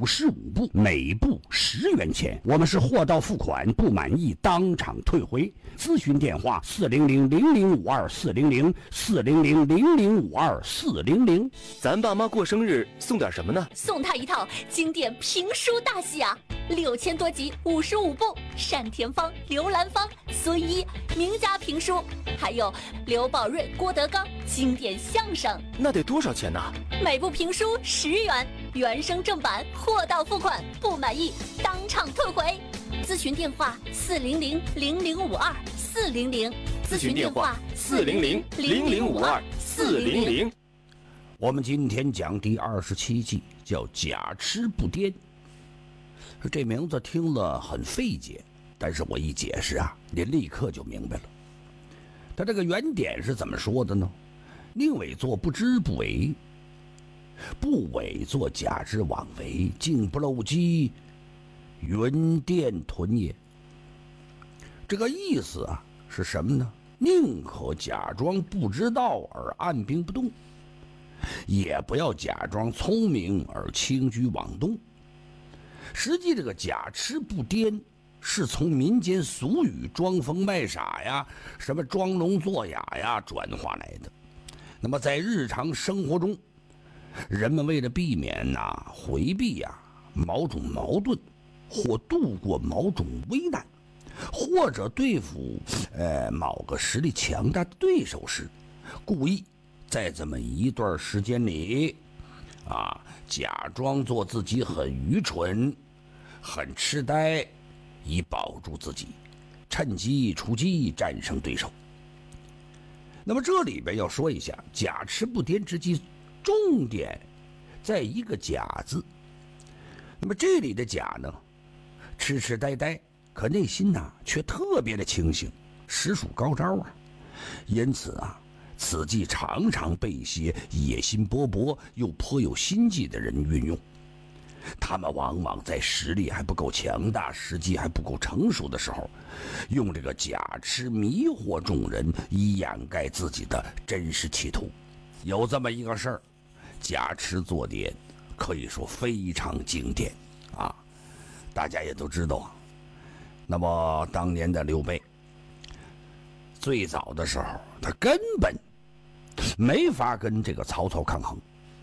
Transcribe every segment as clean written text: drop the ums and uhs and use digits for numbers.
55部，每部10元钱。我们是货到付款，不满意当场退回。咨询电话400-0052-400，400-0052-400。 咱爸妈过生日送点什么呢？ 送他一套经典评书大戏啊，6000多集，55部，单田芳、刘兰芳、孙一名家评书，还有刘宝瑞、郭德纲经典相声。 那得多少钱呢？ 每部评书10元，原声正版，货到付款，不满意当场退回。咨询电话400-0052-400， 咨询电话400-0052-400。 我们今天讲第27集，叫假痴不癫。这名字听了很费解，但是我一解释啊，您立刻就明白了。他这个原点是怎么说的呢？宁伪作不知不为，不伪作假之妄为，竟不漏机，云电屯也。这个意思啊是什么呢？宁可假装不知道而按兵不动，也不要假装聪明而轻举妄动。实际这个假痴不癫是从民间俗语装疯卖傻呀，什么装聋作哑呀转化来的。那么在日常生活中，人们为了避免回避某种矛盾，或度过某种危难，或者对付某个实力强大的对手时，故意在这么一段时间里假装做自己很愚蠢、很痴呆，以保住自己，趁机出击，战胜对手。那么这里边要说一下，假痴不癫之计，重点在一个假字。那么这里的假呢，痴痴呆呆，可内心却特别的清醒，实属高招啊。因此此计常常被一些野心勃勃又颇有心计的人运用。他们往往在实力还不够强大，时机还不够成熟的时候，用这个假痴迷惑众人，以掩盖自己的真实企图。有这么一个事儿，假痴作癫，可以说非常经典大家也都知道那么当年的刘备，最早的时候，他根本没法跟这个曹操抗衡。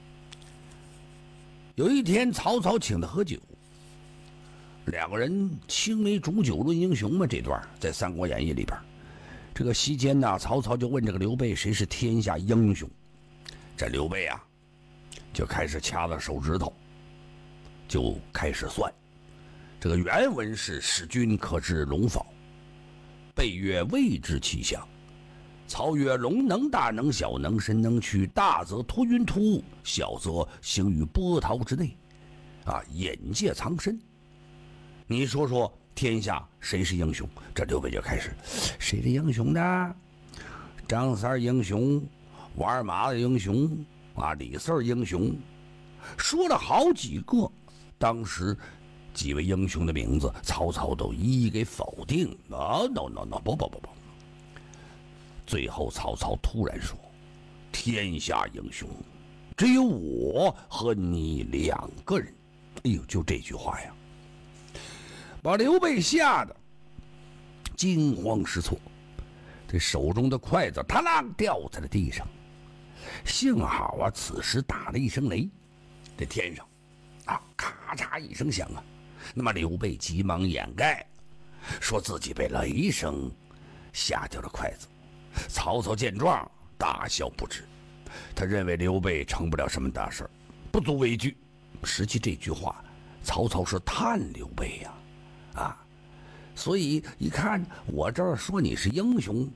有一天，曹操请他喝酒，两个人青梅煮酒论英雄嘛，这段在《三国演义》里边。这个席间曹操就问这个刘备谁是天下英雄。这刘备就开始掐了手指头，就开始算。这个原文是使君可知龙否？备曰未知其详。曹曰：龙能大能小，能伸能屈，大则突云突雾，小则行于波涛之内隐介藏身。你说说天下谁是英雄？这刘备就开始，谁的英雄呢？张三英雄，玩马的英雄李四英雄，说了好几个。当时几位英雄的名字，曹操都一一给否定。no， 不。最后曹操突然说，天下英雄只有我和你2个人。哎呦，就这句话呀，把刘备吓得惊慌失措，这手中的筷子啪啦掉在了地上。幸好此时打了一声雷，这天上咔嚓一声响那么刘备急忙掩盖，说自己被雷声吓掉了筷子。曹操见状大笑不止，他认为刘备成不了什么大事，不足为惧。实际这句话曹操是探刘备所以一看我这儿说你是英雄，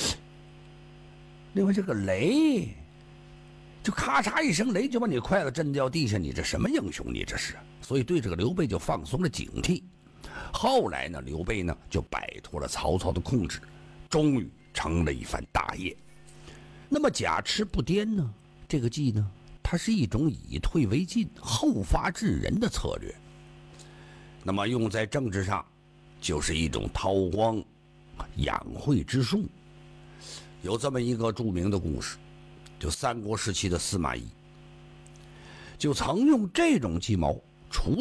另外这个雷就咔嚓一声雷就把你筷子震掉地下，你这什么英雄你这是？所以对这个刘备就放松了警惕。后来呢，刘备呢就摆脱了曹操的控制，终于成了一番大业。那么假痴不癫呢，这个计呢，它是一种以退为进、后发制人的策略。那么用在政治上，就是一种韬光养晦之术。有这么一个著名的故事，就三国时期的司马懿，就曾用这种计谋